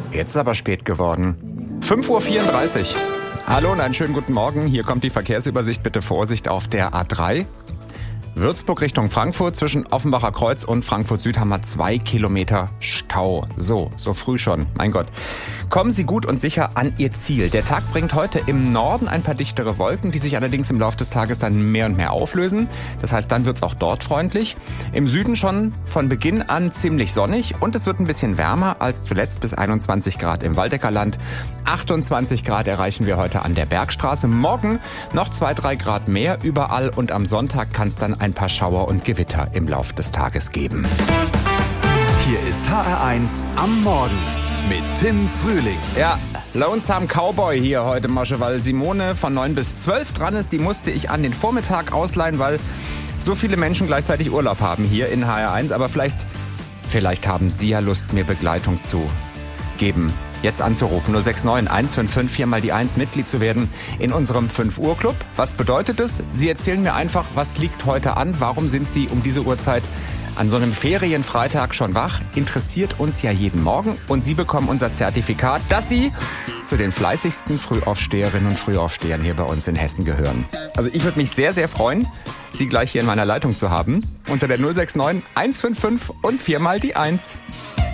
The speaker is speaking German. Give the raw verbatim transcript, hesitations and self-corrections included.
Jetzt ist aber spät geworden. fünf Uhr vierunddreißig. Hallo und einen schönen guten Morgen. Hier kommt die Verkehrsübersicht. Bitte Vorsicht auf der A drei. Würzburg Richtung Frankfurt, zwischen Offenbacher Kreuz und Frankfurt Süd haben wir zwei Kilometer Stau. So, so früh schon, mein Gott. Kommen Sie gut und sicher an Ihr Ziel. Der Tag bringt heute im Norden ein paar dichtere Wolken, die sich allerdings im Laufe des Tages dann mehr und mehr auflösen. Das heißt, dann wird es auch dort freundlich. Im Süden schon von Beginn an ziemlich sonnig und es wird ein bisschen wärmer als zuletzt, bis einundzwanzig Grad im Waldeckerland. achtundzwanzig Grad erreichen wir heute an der Bergstraße. Morgen noch zwei, drei Grad mehr überall und am Sonntag kann es dann ein paar Schauer und Gewitter im Laufe des Tages geben. Hier ist H R eins am Morgen mit Tim Frühling. Ja, Lonesome Cowboy hier heute, Mosche, weil Simone von neun bis zwölf dran ist. Die musste ich an den Vormittag ausleihen, weil so viele Menschen gleichzeitig Urlaub haben hier in H R eins. Aber vielleicht, vielleicht haben Sie ja Lust, mir Begleitung zu geben. Jetzt anzurufen, null sechs neun eins fünf fünf vier mal die eins, Mitglied zu werden in unserem fünf Uhr Club. Was bedeutet es? Sie erzählen mir einfach, was liegt heute an? Warum sind Sie um diese Uhrzeit an so einem Ferienfreitag schon wach? Interessiert uns ja jeden Morgen. Und Sie bekommen unser Zertifikat, dass Sie zu den fleißigsten Frühaufsteherinnen und Frühaufstehern hier bei uns in Hessen gehören. Also ich würde mich sehr, sehr freuen, Sie gleich hier in meiner Leitung zu haben. Unter der null sechs neun eins fünf fünf und vier mal die eins.